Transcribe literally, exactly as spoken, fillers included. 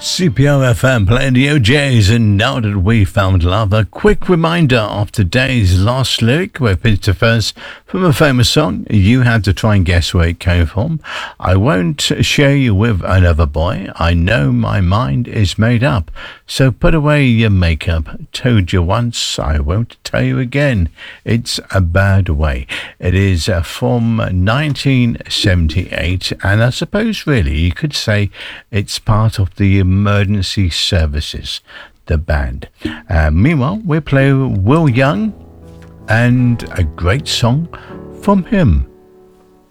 C P R F M playing the O Js, and now that we found love, a quick reminder of today's last lyric. We're pitched to first from a famous song. You had to try and guess where it came from. I won't share you with another boy. I know my mind is made up. So put away your makeup. Told you once, I won't tell you again. It's a bad way. It is uh, from nineteen seventy-eight, and I suppose really you could say it's part of the Emergency Services, the band. Uh, meanwhile, we play Will Young and a great song from him.